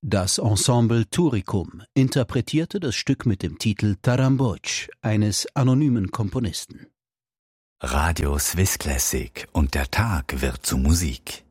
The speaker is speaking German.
Das Ensemble Turicum interpretierte das Stück mit dem Titel Taramboch eines anonymen Komponisten. Radio Swiss Classic und der Tag wird zu Musik.